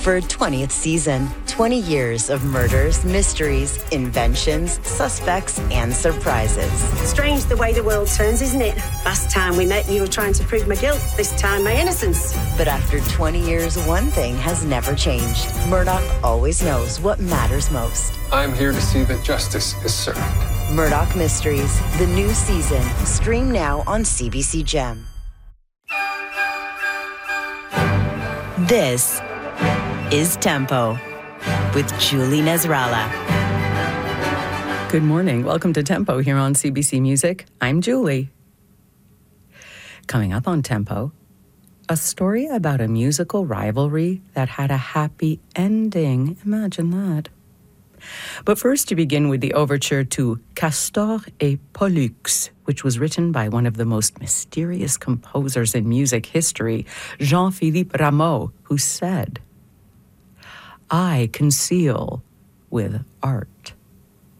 for a 20th season. 20 years of murders, mysteries, inventions, suspects, and surprises. Strange the way the world turns, isn't it? Last time we met, you were trying to prove my guilt. This time, my innocence. But after 20 years, one thing has never changed. Murdoch always knows what matters most. I'm here to see that justice is served. Murdoch Mysteries, the new season. Stream now on CBC Gem. This is Tempo with Julie Nasrallah. Good morning. Welcome to Tempo here on CBC Music. I'm Julie. Coming up on Tempo, a story about a musical rivalry that had a happy ending. Imagine that. But first, to begin with the overture to Castor et Pollux, which was written by one of the most mysterious composers in music history, Jean-Philippe Rameau, who said, "I conceal with art."